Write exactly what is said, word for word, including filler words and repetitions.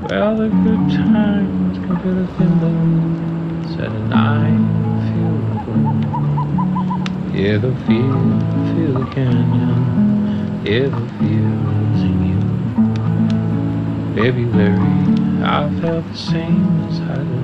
Well, the good times can feel the window, said and I feel the glow. Yeah, the feel, feel the canyon, yeah, the feels in you. February, I felt the same as I